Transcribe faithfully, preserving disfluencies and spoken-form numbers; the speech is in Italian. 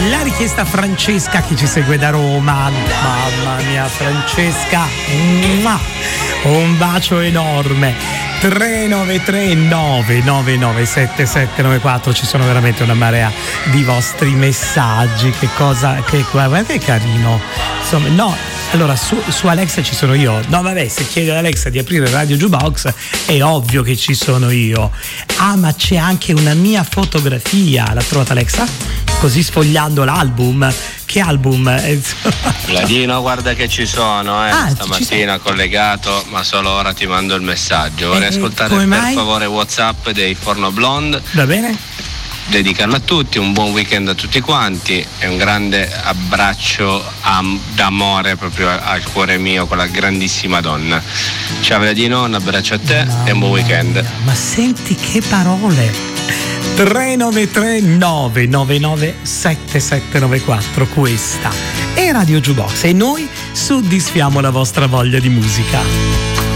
La richiesta Francesca che ci segue da Roma. Mamma mia Francesca, un bacio enorme. tre nove tre nove nove nove sette sette nove quattro, ci sono veramente una marea di vostri messaggi. Che cosa, che guardate che carino. Insomma, no, allora su, su Alexa ci sono io. No vabbè, se chiede ad Alexa di aprire Radio Jukebox è ovvio che ci sono io. Ah, ma c'è anche una mia fotografia. L'ha trovata Alexa? Così sfogliando l'album. Che album? Ladino, guarda che ci sono, eh. Ah, stamattina ci sono. Collegato, ma solo ora ti mando il messaggio. Vorrei Eh, ascoltare come per mai? favore WhatsApp dei Forno Blonde. Va bene? Dedicarlo a tutti, un buon weekend a tutti quanti e un grande abbraccio am- d'amore proprio al cuore mio con la grandissima donna. Ciao Ladino, un abbraccio a te Mamma e un buon weekend. mia, ma senti che parole. tre nove tre nove nove nove sette sette nove quattro, questa è Radio Jukebox e noi soddisfiamo la vostra voglia di musica.